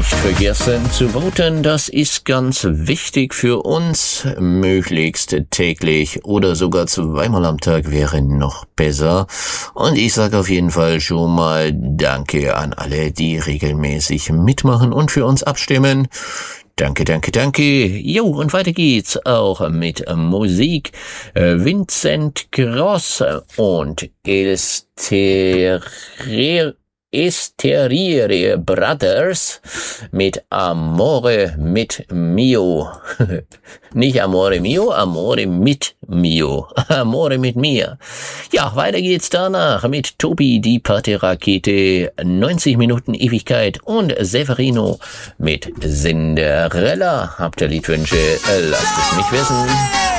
nicht vergessen zu voten, das ist ganz wichtig für uns. Möglichst täglich oder sogar zweimal am Tag wäre noch besser. Und ich sage auf jeden Fall schon mal Danke an alle, die regelmäßig mitmachen und für uns abstimmen. Danke, danke, danke. Jo, und weiter geht's auch mit Musik. Vincent Gross und Esteriere Brothers mit Amore mit Mio. Nicht Amore Mio, Amore mit Mio. Amore mit mir. Ja, weiter geht's danach mit Tobi, die Partyrakete, 90 Minuten Ewigkeit und Severino mit Cinderella. Habt ihr Liedwünsche? Lasst es mich wissen.